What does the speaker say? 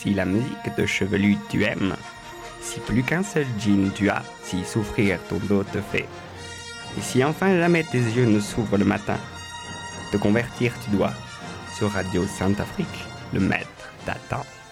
si la musique de Chevelu tu aimes, si plus qu'un seul jean tu as, si souffrir ton dos te fait, et si enfin jamais tes yeux ne s'ouvrent le matin, te convertir tu dois. Sur Radio Sainte-Afrique, le maître t'attend.